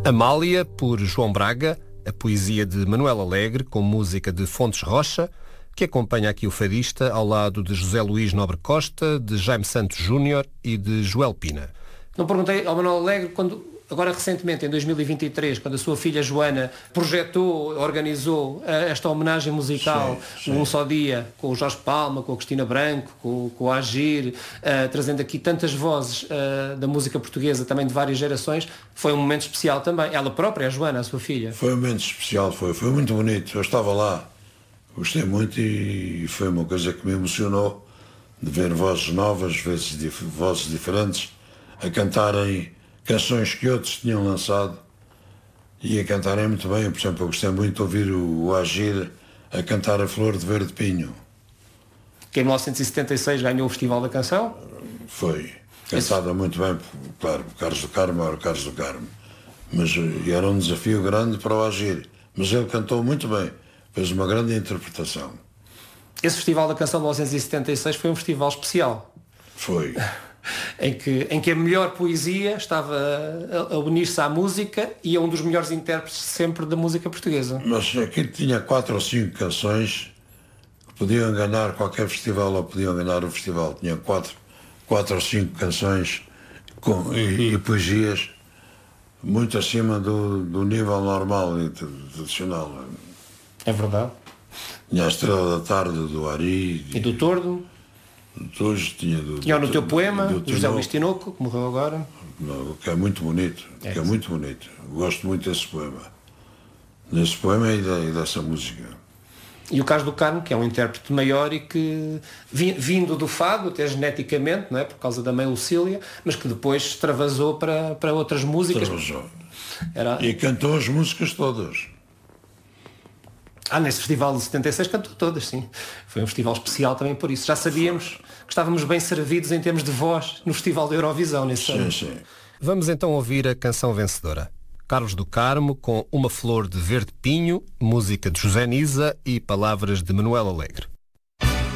Amália, por João Braga, a poesia de Manuel Alegre, com música de Fontes Rocha, que acompanha aqui o fadista ao lado de José Luís Nobre Costa, de Jaime Santos Júnior e de Joel Pina. Não perguntei ao Manuel Alegre agora recentemente, em 2023, quando a sua filha Joana projetou, organizou esta homenagem musical, Um Só Dia, com o Jorge Palma, com a Cristina Branco, com o Agir, trazendo aqui tantas vozes da música portuguesa, também de várias gerações, foi um momento especial também. Ela própria, a Joana, a sua filha. Foi um momento especial, foi muito bonito. Eu estava lá, gostei muito e foi uma coisa que me emocionou de ver vozes novas, vozes diferentes, a cantarem canções que outros tinham lançado e a cantarem muito bem. Por exemplo, eu gostei muito de ouvir o Agir a cantar A Flor de Verde Pinho. Que em 1976 ganhou o Festival da Canção? Foi. Cantada muito bem, claro, o Carlos do Carmo era o Carlos do Carmo. Mas era um desafio grande para o Agir. Mas ele cantou muito bem, fez uma grande interpretação. Esse Festival da Canção de 1976 foi um festival especial. Foi. Em que a melhor poesia estava a unir-se à música e a um dos melhores intérpretes sempre da música portuguesa. Mas aquilo tinha 4 ou 5 canções que podiam ganhar qualquer festival ou podiam ganhar o festival. Tinha 4 ou 5 canções e poesias muito acima do nível normal e tradicional. É verdade. Tinha a Estrela da Tarde do Ari. E do Tordo. Hoje tinha no teu poema, do José Luís Tinoco, que morreu agora. Que é muito bonito. Que é muito bonito. Gosto muito desse poema. Desse poema e dessa música. E o Carlos do Carmo, que é um intérprete maior e que, vindo do fado, até geneticamente, não é? Por causa da mãe Lucília, mas que depois extravasou para outras músicas. Extravasou. E cantou as músicas todas. Nesse festival de 76 cantou todas, sim. Foi um festival especial também por isso. Já sabíamos que estávamos bem servidos em termos de voz no Festival da Eurovisão nesse ano. Sim. Vamos então ouvir a canção vencedora. Carlos do Carmo, com Uma Flor de Verde Pinho, música de José Nisa e palavras de Manuel Alegre.